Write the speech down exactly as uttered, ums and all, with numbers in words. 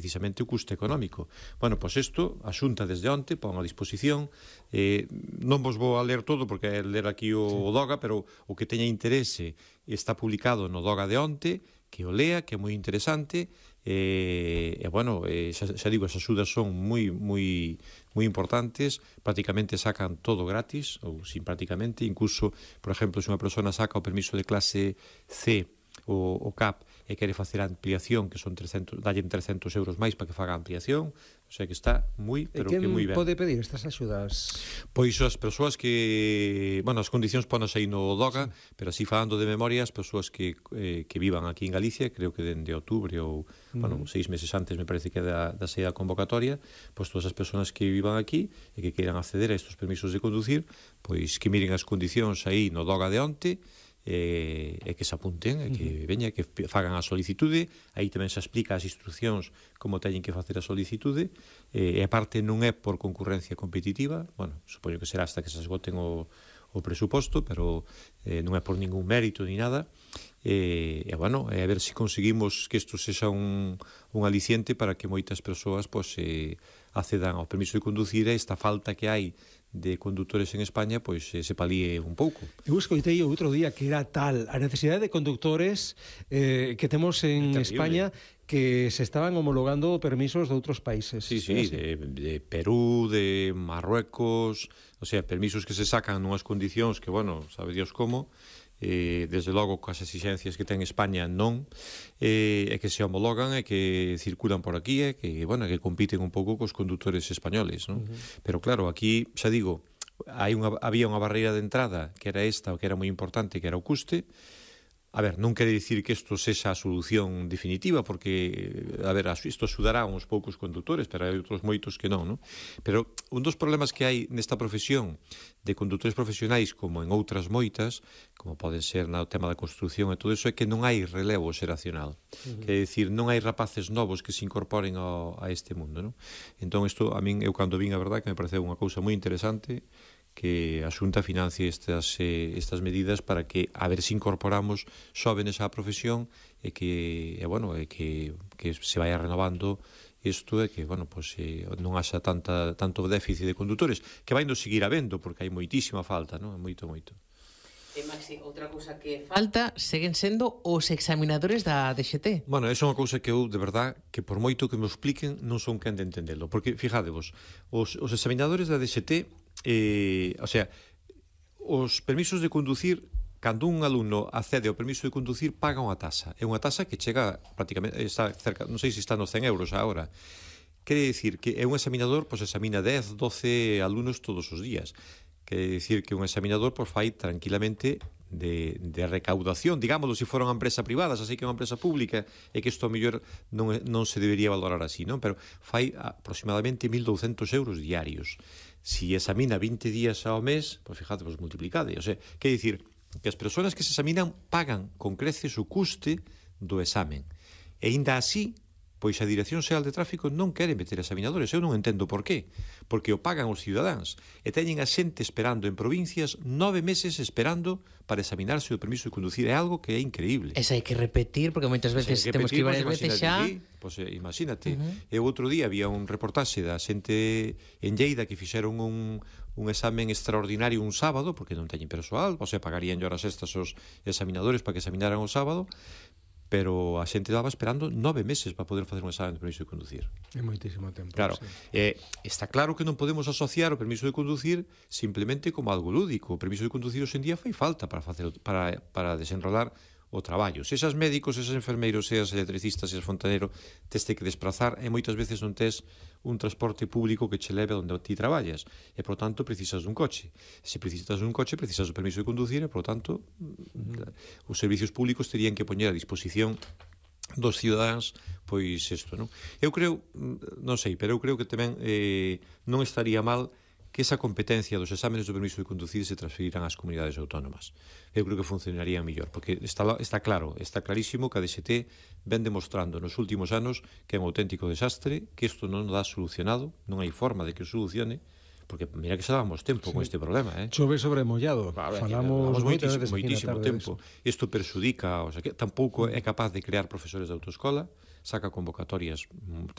precisamente o custo económico. Bueno, pois isto, a Xunta desde onte pon a disposición, eh, non vos vou a ler todo porque é ler aquí o, sí. o DOGA, pero o que teña interese está publicado no DOGA de onte, que o lea, que é moi interesante, e, e bueno, e, xa, xa digo, as axudas son moi moi moi importantes, prácticamente sacan todo gratis, ou sin prácticamente, incluso, por exemplo, se unha persona saca o permiso de clase C, o, o C A P, e quere facer a ampliación, que son trescentos, dallen trescentos euros máis para que faga a ampliación, o sea que está moi, pero que moi ben. E quen pode pedir estas axudas? Pois as persoas que, bueno, as condicións ponas aí no DOGA, sí. pero así falando de memoria, as persoas que, eh, que vivan aquí en Galicia, creo que dende outubro ou, mm. bueno, seis meses antes me parece que da, da saída convocatoria, pois todas as persoas que vivan aquí e que queiran acceder a estes permisos de conducir, pois que miren as condicións aí no DOGA de onte, e, e que se apunten, e que veña, que fagan a solicitude, aí tamén se explica as instruccións como teñen que facer a solicitude, e, e aparte non é por concurrencia competitiva, bueno, supoño que será hasta que se esgoten o, o presuposto, pero eh, non é por ningún mérito ni nada, e, e bueno, é a ver se conseguimos que isto sexa un, un aliciente para que moitas persoas pois, eh, accedan ao permiso de conducir, e esta falta que hai de conductores en España, pois se palíe un pouco. Eu escoitei outro día que era tal a necesidade de conductores eh, que temos en España que se estaban homologando permisos de outros países. Sí, sí, de, de Perú, de Marruecos, o sea, permisos que se sacan nunhas condicións que, bueno, sabe Dios como, eh, desde logo coas exigencias que ten España non, eh, e que se homologan e que circulan por aquí e que, bueno, que compiten un pouco cos conductores españoles, non? Uh -huh. Pero claro, aquí, xa digo, hai unha, había unha barreira de entrada que era esta, o que era moi importante, que era o custe. A ver, non quere dicir que isto sexa a solución definitiva, porque, a ver, isto axudará a uns poucos conductores, pero hai outros moitos que non, non? Pero un dos problemas que hai nesta profesión de conductores profesionais, como en outras moitas, como poden ser no tema da construción e todo iso, é que non hai relevo xeracional. Uh -huh. Quer dicir, non hai rapaces novos que se incorporen ao, a este mundo, non? Entón, isto, a min, eu cando vin, a verdade, que me pareceu unha cousa moi interesante, que a Xunta financie estas, eh, estas medidas para que a ver se incorporamos xóvenes á profesión e que, e, bueno, e que, que se vaya renovando isto e que, bueno, pues, eh, non haxa tanta, tanto déficit de conductores, que vai nos seguir habendo, porque hai moitísima falta, non? Moito, moito. E, Maxi, outra cousa que falta seguen sendo os examinadores da D X T. Bueno, esa é unha cousa que eu, de verdad, que por moito que me expliquen, non son quen de entendelo, porque, fijadevos, os, os examinadores da D X T, Eh, o sea, os permisos de conducir, cando un alumno accede ao permiso de conducir, paga unha tasa. É unha tasa que chega prácticamente, está cerca, non sei se está nos cen euros agora. Quere dicir que é un examinador, pois examina dez, doce alumnos todos os días. Quere dicir que un examinador pois fai tranquilamente de, de recaudación, digámoslo, se fora unha empresa privada, xa sei que é unha empresa pública e que isto a mellor non, non se debería valorar así, non? Pero fai aproximadamente mil douscentos euros diarios. Si examina vinte días ao mes, pois fíjate, pois multiplicade. O sea, quer dicir que as persoas que se examinan pagan con creces o custe do examen. E ainda así, pois a Dirección Xeral de Tráfico non quere meter examinadores. Eu non entendo por qué. Porque o pagan os cidadáns. E teñen a xente esperando en provincias nove meses esperando para examinarse o permiso de conducir. É algo que é increíble. Eso hai que repetir, porque moitas veces que temos que ir varias pues, veces xa. Pois pues, imagínate. Uh -huh. E outro día había un reportaxe da xente en Lleida que fixeron un, un examen extraordinario un sábado, porque non teñen persoal, o sea, pagarían horas extras os examinadores para que examinaran o sábado, pero a xente estaba esperando nove meses para poder facer un examen de permiso de conducir. É moitísimo tempo. Claro, sí. eh, está claro que non podemos asociar o permiso de conducir simplemente como algo lúdico. O permiso de conducir hoxe en día fai falta para facer para, para desenrolar o traballo. Se esas médicos, esas enfermeiros, esas electricistas, esas fontaneiros, tes que desplazar e moitas veces non tes un transporte público que che leve onde ti traballas e, por tanto, precisas dun coche. Se precisas dun coche, precisas do permiso de conducir e, por tanto, os servicios públicos terían que poñer a disposición dos cidadáns, pois isto, non? Eu creo, non sei, pero eu creo que tamén eh, non estaría mal que esa competencia dos exámenes do permiso de conducir se transferirán ás comunidades autónomas. Eu creo que funcionaría mellor, porque está, está claro, está clarísimo que a D X T ven demostrando nos últimos anos que é un auténtico desastre, que isto non dá solucionado, non hai forma de que o solucione, porque mira que xa dábamos tempo sí. con este problema, eh? Chove sobre mollado. Vale, falamos moitísimo, moitísimo tempo. Isto perxudica, o sea, que tampouco é capaz de crear profesores de autoescola, saca convocatorias